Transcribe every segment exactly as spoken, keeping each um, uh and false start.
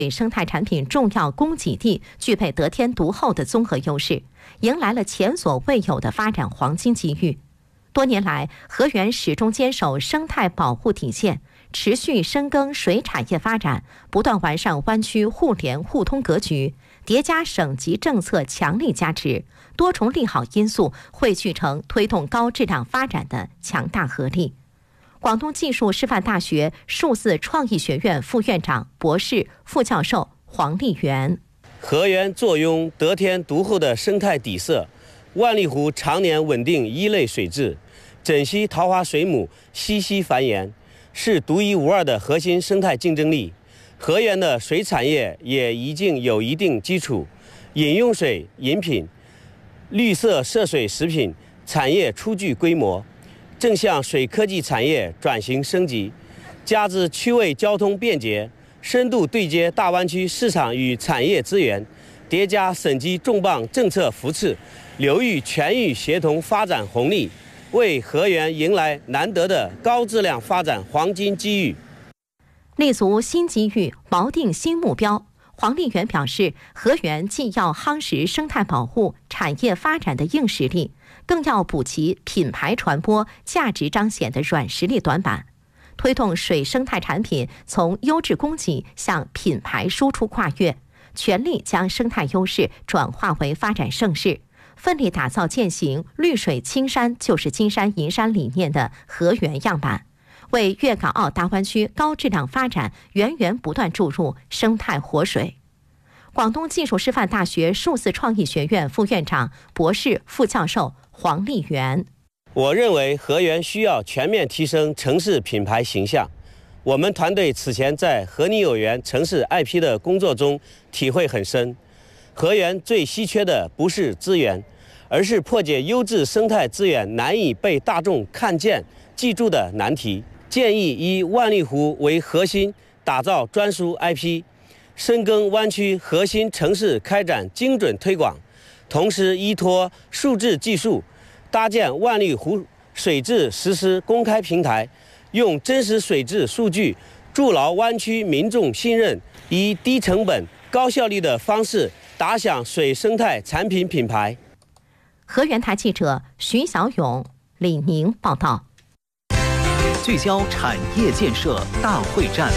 生态产品重要供给地，具备得天独厚的综合优势，迎来了前所未有的发展黄金机遇。多年来，河源始终坚守生态保护底线，持续深耕水产业发展，不断完善湾区互联互通格局，叠加省级政策强力加持，多重利好因素汇聚成推动高质量发展的强大合力。广东技术师范大学数字创意学院副院长、博士、副教授黄丽媛： 河源坐拥得天独厚的生态底色，万里湖常年稳定一类水质，枕溪桃花水母栖息繁衍，是独一无二的核心生态竞争力。河源的水产业也已经有一定基础，饮用水、饮品、绿色涉水食品产业初具规模，正向水科技产业转型升级。加之区位交通便捷，深度对接大湾区市场与产业资源，叠加省级重磅政策扶持，流域全域协同发展红利，为河源迎来难得的高质量发展黄金机遇。 立足新机遇，锚定新目标。黄丽媛表示，河源既要夯实生态保护、产业发展的硬实力，更要补齐品牌传播、价值彰显的软实力短板，推动水生态产品从优质供给向品牌输出跨越，全力将生态优势转化为发展盛世，奋力打造践行绿水青山就是金山银山理念的河源样板，为粤港澳大湾区高质量发展源源不断注入生态活水。广东技术师范大学数字创意学院副院长、博士、副教授黄丽媛： 我认为河源需要全面提升城市品牌形象。我们团队此前在和你有缘城市 I P 的工作中体会很深，河源最稀缺的不是资源，而是破解优质生态资源难以被大众看见、记住的难题。建议以万里湖为核心，打造专属 I P， 深耕湾区核心城市，开展精准推广，同时依托数字技术，搭建万里湖水质实施公开平台，用真实水质数据筑牢湾区民众信任，以低成本、高效率的方式打响水生态产品品牌。 河源台记者徐小勇、李宁报道。 聚焦产业建设大会战。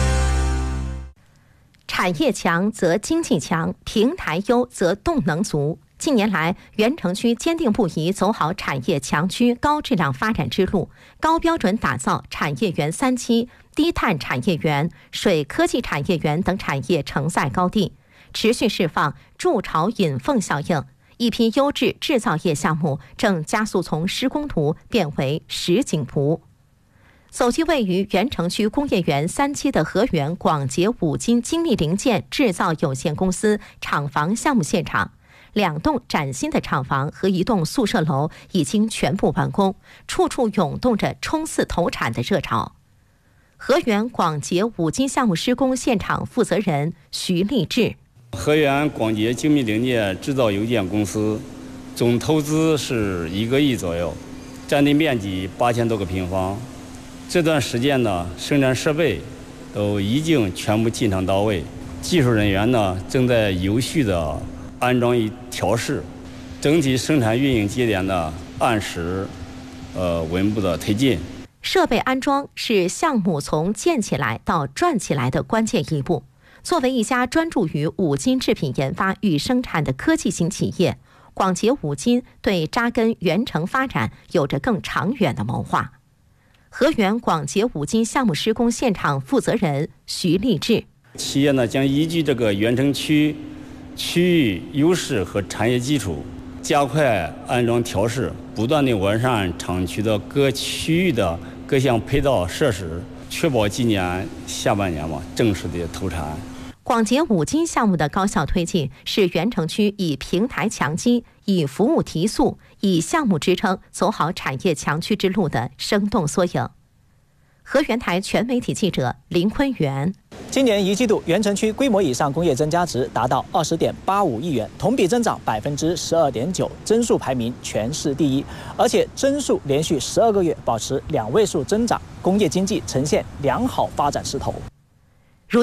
产业强则经济强，平台优则动能足。近年来，原城区坚定不移走好产业强区高质量发展之路，高标准打造产业园三期、低碳产业园、水科技产业园等产业承载高地，持续释放筑巢引凤效应。一批优质制造业项目正加速从施工图变为实景图。走进位于原城区工业园三期的河源广捷五金精密零件制造有限公司厂房项目现场，两栋崭新的厂房和一栋宿舍楼已经全部完工，处处涌动着冲刺投产的热潮。河源广捷五金项目施工现场负责人徐立志： 河源广捷精密零件制造有限公司总投资是一个亿左右，占地面积八千多个平方。这段时间呢，生产设备都已经全部进场到位，技术人员呢正在有序的安装与调试，整体生产运营节点呢按时呃稳步的推进。 设备安装是项目从建起来到转起来的关键一步。作为一家专注于五金制品研发与生产的科技型企业，广捷五金对扎根原城发展有着更长远的谋划。河源广捷五金项目施工现场负责人徐立志： 企业呢将依据这个原城区区域优势和产业基础，加快安装调试，不断地完善厂区的各区域的各项配套设施，确保今年下半年嘛正式的投产。 广捷五金项目的高效推进，是原城区以平台强基、以服务提速、以项目支撑走好产业强区之路的生动缩影。河源台全媒体记者林坤元： 今年一季度，原城区规模以上工业增加值达到二十点八五亿元，同比增长百分之十二点九，增速排名全市第一，而且增速连续十二个月保持两位数增长，工业经济呈现良好发展势头。 如今，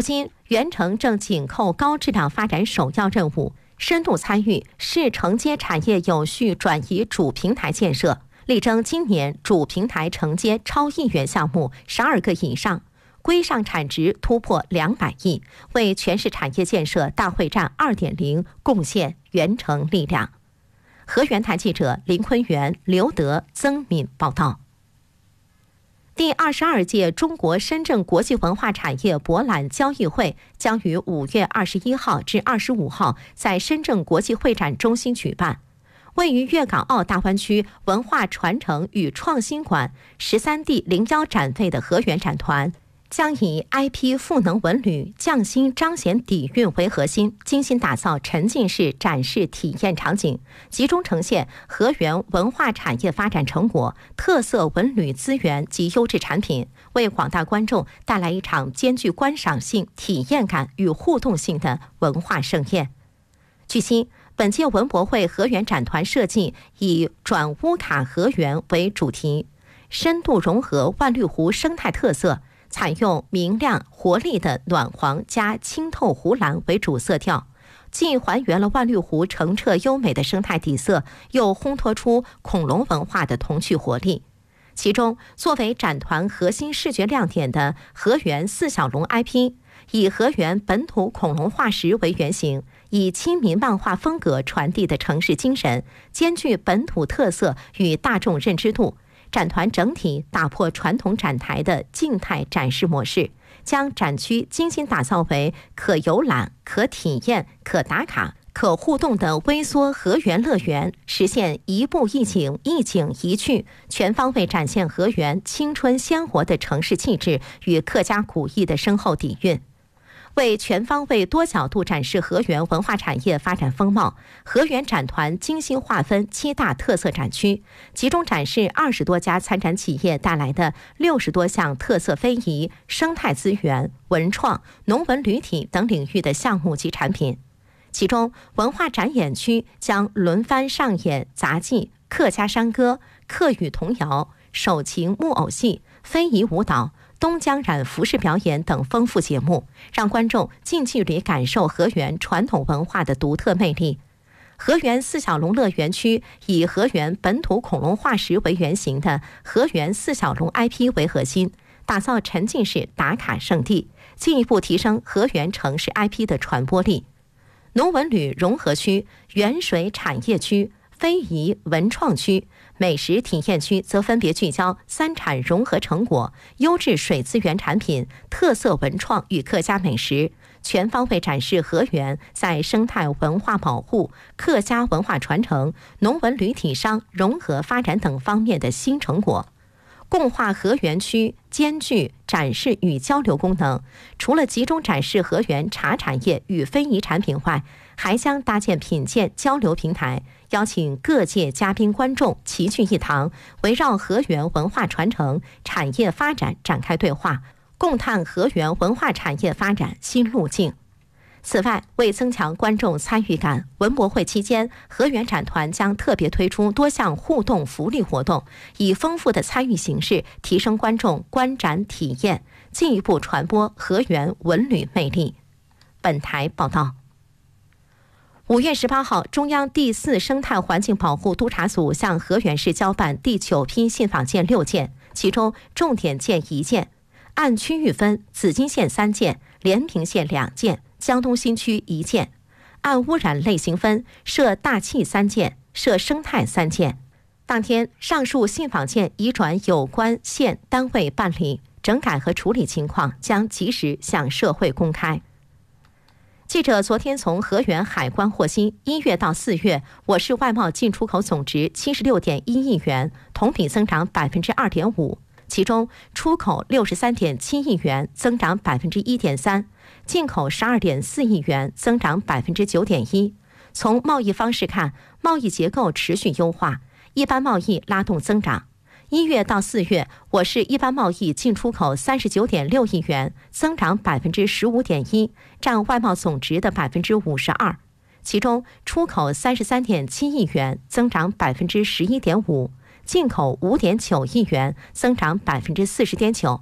原城正紧扣高质量发展首要任务，深度参与市承接产业有序转移主平台建设，力争今年主平台承接超亿元项目十二个以上，规上产值突破两百亿，为全市产业建设大会战 二点零 贡献原城力量。河源台记者林坤元、刘德、曾敏报道。第二十二届中国深圳国际文化产业博览交易会将于五月二十一号至二十五号在深圳国际会展中心举办。位于粤港澳大湾区文化传承与创新馆十三 D 零一展位的河源展团，将以 I P 赋能文旅、匠心彰显底蕴为核心，精心打造沉浸式展示体验场景，集中呈现河源文化产业发展成果、特色文旅资源及优质产品，为广大观众带来一场兼具观赏性、体验感与互动性的文化盛宴。据悉，本届文博会河源展团设计以转乌卡河源为主题，深度融合万绿湖生态特色，采用明亮活力的暖黄加清透湖蓝为主色调，既还原了万绿湖澄澈优美的生态底色，又烘托出恐龙文化的童趣活力。其中，作为展团核心视觉亮点的河源四小龙 I P， 以河源本土恐龙化石为原型，以亲民漫画风格传递的城市精神，兼具本土特色与大众认知度。展团整体打破传统展台的静态展示模式，将展区精心打造为可游览、可体验、可打卡、可互动的微缩河源乐园，实现一步一景、一景一趣，全方位展现河源青春鲜活的城市气质与客家古意的深厚底蕴。为全方位多角度展示河源文化产业发展风貌，河源展团精心划分七大特色展区，集中展示二十多家参展企业带来的六十多项特色非遗、生态资源、文创、农文旅体等领域的项目及产品。其中，文化展演区将轮番上演杂技、客家山歌、客语童谣、手琴木偶戏、非遗舞蹈、东江染服饰表演等丰富节目，让观众近距离感受河源传统文化的独特魅力。河源四小龙乐园区以河源本土恐龙化石为原型的河源四小龙 I P 为核心，打造沉浸式打卡圣地，进一步提升河源城市 I P 的传播力。农文旅融合区、原水产业区、非遗文创区、美食体验区则分别聚焦三产融合成果、优质水资源产品、特色文创与客家美食，全方位展示河源在生态文化保护、客家文化传承、农文旅体商融合发展等方面的新成果。共化河源区兼具展示与交流功能，除了集中展示河源茶产业与非遗产品外，还将搭建品鉴交流平台，邀请各界嘉宾观众齐聚一堂，围绕河源文化传承、产业发展展开对话，共探河源文化产业发展新路径。此外，为增强观众参与感，文博会期间，河源展团将特别推出多项互动福利活动，以丰富的参与形式提升观众观展体验，进一步传播河源文旅魅力。本台报道。五月十八号，中央第四生态环境保护督察组向河源市交办第九批信访件六件，其中重点件一件，按区域分，紫金县三件，连平县两件，江东新区一件；按污染类型分，涉大气三件，涉生态三件。当天，上述信访件已转有关县单位办理，整改和处理情况将及时向社会公开。记者昨天从河源海关获悉，一月到四月，我市外贸进出口总值七十六点一亿元，同比增长百分之二点五。其中，出口六十三点七亿元，增长百分之一点三；进口十二点四亿元，增长百分之九点一。从贸易方式看，贸易结构持续优化，一般贸易拉动增长。一月到四月，我市一般贸易进出口三十九点六亿元，增长百分之十五点一，占外贸总值的百分之五十二。其中，出口三十三点七亿元，增长百分之十一点五；进口五点九亿元，增长百分之四十点九。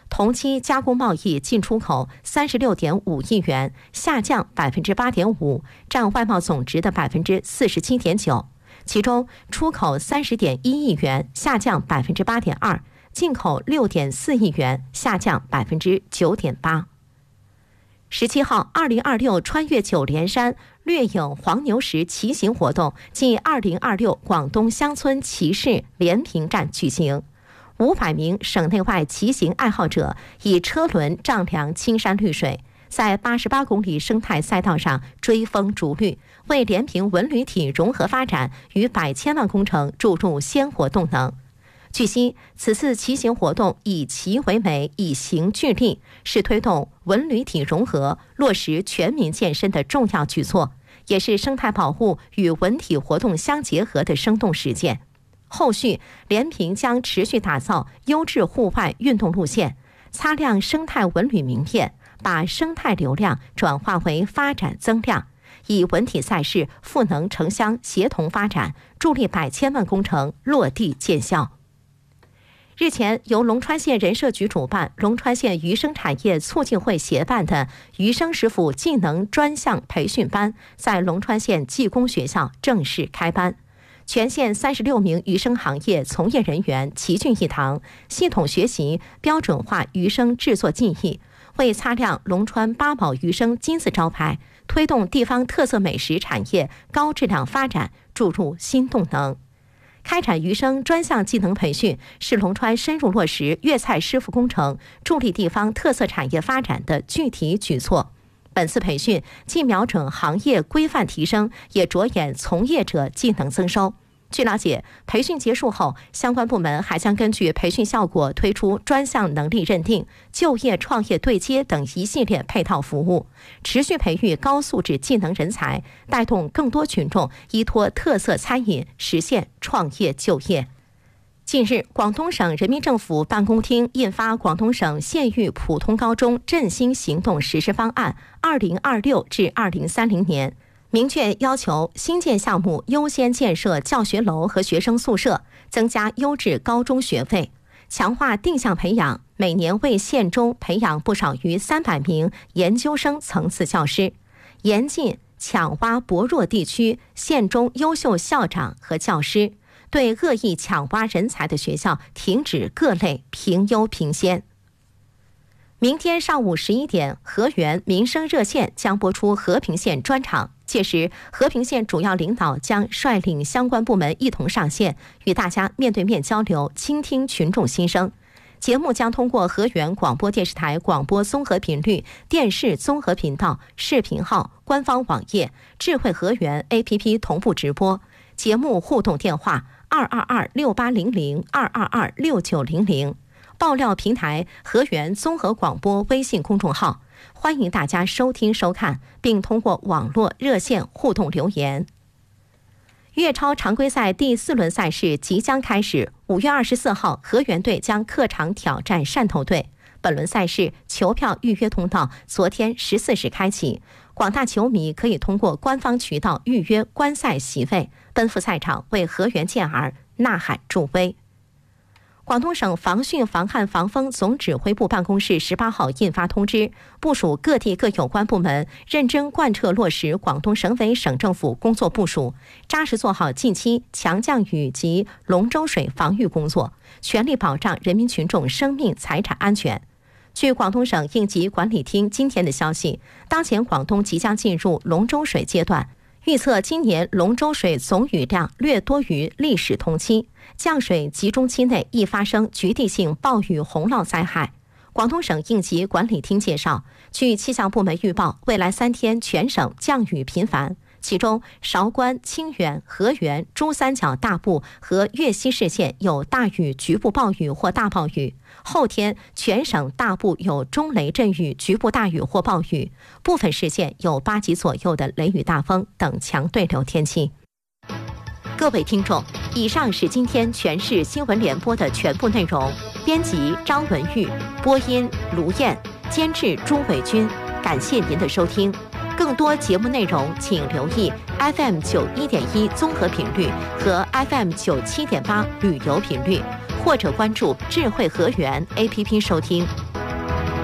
同期加工贸易进出口三十六点五亿元，下降百分之八点五，占外贸总值的百分之四十七点九。其中，出口三十点一亿元，下降百分之八点二；进口六点四亿元，下降百分之九点八。十七号，二零二六穿越九连山掠影黄牛石骑行活动暨二零二六广东乡村骑士连平站举行。五百名省内外骑行爱好者以车轮丈量青山绿水，在八十八公里生态赛道上追风逐绿，为连平文旅体融合发展与百千万工程注入鲜活动能。据悉，此次骑行活动以骑为美，以行聚力，是推动文旅体融合、落实全民健身的重要举措，也是生态保护与文体活动相结合的生动实践。后续，连平将持续打造优质户外运动路线，擦亮生态文旅名片，把生态流量转化为发展增量，以文体赛事赋能城乡协同发展，助力百千万工程落地见效。日前，由龙川县人社局主办、龙川县鱼生产业促进会协办的鱼生师傅技能专项培训班在龙川县技工学校正式开班。全县三十六名鱼生行业从业人员齐聚一堂，系统学习标准化鱼生制作技艺，为擦亮龙川八宝鱼生金字招牌，推动地方特色美食产业高质量发展注入新动能。开展鱼生专项技能培训是龙川深入落实粤菜师傅工程，助力地方特色产业发展的具体举措。本次培训既瞄准行业规范提升，也着眼从业者技能增收。据了解，培训结束后，相关部门还将根据培训效果推出专项能力认定、就业创业对接等一系列配套服务，持续培育高素质技能人才，带动更多群众依托特色餐饮实现创业就业。近日，广东省人民政府办公厅印发《广东省县域普通高中振兴行动实施方案（二零二六至二零三零年）》，明确要求新建项目优先建设教学楼和学生宿舍，增加优质高中学位，强化定向培养，每年为县中培养不少于三百名研究生层次教师，严禁抢挖薄弱地区县中优秀校长和教师，对恶意抢挖人才的学校停止各类评优评先。明天上午十一点，河源民生热线将播出和平县专场，届时和平县主要领导将率领相关部门一同上线，与大家面对面交流，倾听群众心声。节目将通过河源广播电视台广播综合频率、电视综合频道、视频号、官方网页、智慧河源 A P P 同步直播。节目互动电话二二二六八零零二二二六九零零，爆料平台河源综合广播微信公众号，欢迎大家收听收看，并通过网络热线互动留言。粤超常规赛第四轮赛事即将开始，五月二十四号，河源队将客场挑战汕头队。本轮赛事球票预约通道昨天十四时开启，广大球迷可以通过官方渠道预约观赛席位，奔赴赛场为河源健儿呐喊助威。广东省防汛防旱防风总指挥部办公室十八号印发通知，部署各地各有关部门认真贯彻落实广东省委省政府工作部署，扎实做好近期强降雨及龙舟水防御工作，全力保障人民群众生命财产安全。据广东省应急管理厅今天的消息，当前广东即将进入龙舟水阶段，预测今年龙舟水总雨量略多于历史同期，降水集中期内易发生局地性暴雨洪涝灾害。广东省应急管理厅介绍，据气象部门预报，未来三天全省降雨频繁，其中韶关、清远、河源、珠三角大部和粤西市县有大雨局部暴雨或大暴雨，后天全省大部有中雷阵雨局部大雨或暴雨，部分市县有八级左右的雷雨大风等强对流天气。各位听众，以上是今天全市新闻联播的全部内容，编辑张文玉，播音卢燕，监制朱伟军，感谢您的收听。更多节目内容请留意 F M 九一点一综合频率和 F M 九七点八旅游频率，或者关注智慧河源 A P P 收听。